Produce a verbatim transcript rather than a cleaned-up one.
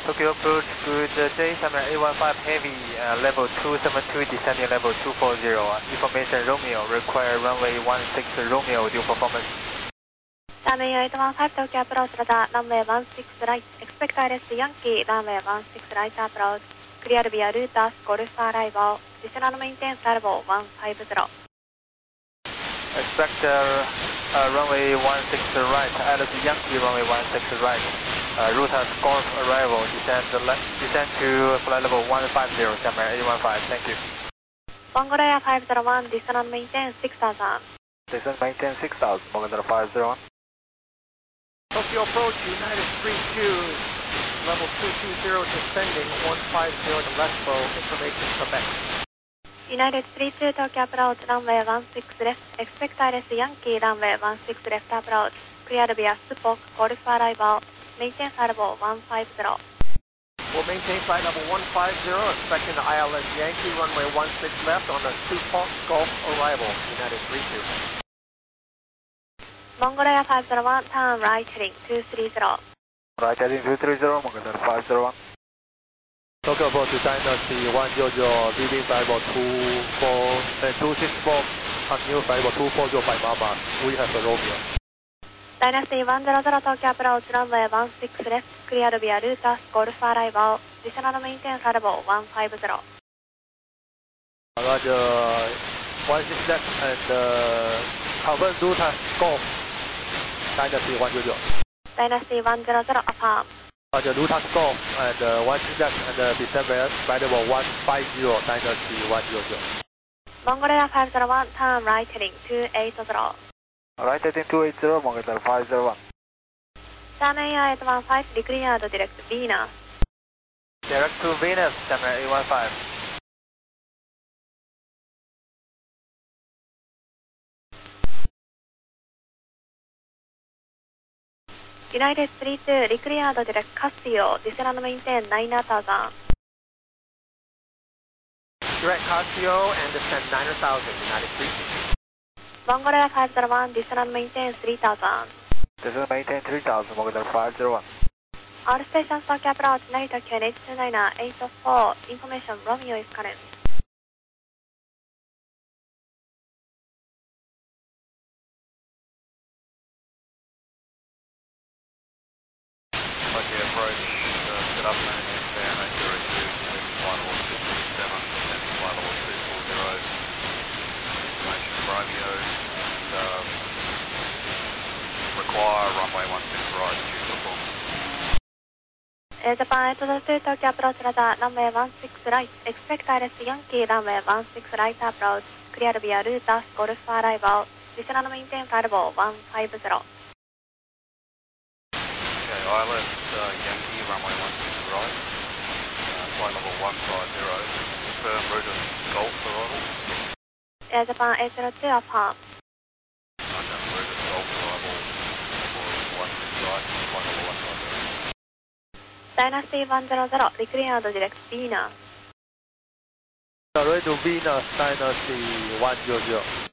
Tokyo approach, good day, Summer A one five Heavy, uh, level two seven two, descending level two four zero. Information Romeo, require runway one six Romeo, due performance. Sunny eight one five Tokyo approach, radar, runway one six right, expect I R S Yankee, runway one six right approach, clear via Rutas, Golf arrival, additional maintain level one five zero. Expect uh, uh, runway one six right, I R S Yankee, runway one six right. Uh, Rutas Golf arrival, descend, descend to flight level one five zero, Summer A one five, thank you. Bongo Air five zero one, descend and maintain six thousand. Descend maintain six thousand, Bongo five zero one. Tokyo approach, United three two, level two two zero, descending one five zero to Lesbo, information Quebec. United three two Tokyo approach, runway one six left, expect I R S Yankee, runway one six left approach, cleared via Spock, Golf arrival, maintain flight level one five zero. We'll maintain flight level one five zero, expecting the I L S Yankee, runway one six left on the Spock Golf arrival, United three two. Mongol Air five zero one, turn right heading two three zero. Right heading two three zero, Mongol five zero one. Tokyo approach, Dynasty one zero zero, leaving flight level two four, uh, two six four, continue flight level two four zero by Mama, we have a Romeo. Dynasty one zero zero Tokyo approach, runway one six left, cleared via Rutas, Golf arrival, additional maintain flight level one five zero. Roger, one six left and uh, cover Rutas Golf, Dynasty one zero zero. Dynasty one zero zero, affirm. Roger, Rutas Golf and uh, one six left and uh, December flight level one five zero, Dynasty one zero zero. Mongol Air five zero one, turn right heading two eight zero. Right heading two eight zero, Mongol five zero one. Sunny eight one five, declared direct Venus. Direct to Venus, Summer A one five. United three two, declared direct Casio, descend and maintain nine thousand. Direct Casio and descend nine thousand, United three two. Mongol Air five zero one, descend and maintain three thousand. Descend maintain three thousand, Mongol five zero one. All stations Tokyo approach, Narita Q N H two nine eight four, information Romeo is current. Tokyo approach, uh, set up and inbound eight zero two, flight level two two seven, and flight level two four zero, information Romeo, and um, require runway one six right, due performance. Air Japan eight zero two, Tokyo approach, radar, runway one six right, expect I R S Yankee, runway one six right approach, clear via Rutas, Golf arrival, additional maintain flight level one five zero. Okay, I L S uh, Yankee, runway one six right, uh, flight level one five zero, confirm route of Golf arrival. Air Japan eight zero two, affirm. Okay, route of Golf arrival for one six right, flight level one five zero. Dynasty one zero zero, declared direct Venus. Ready to Venus, Dynasty one zero zero.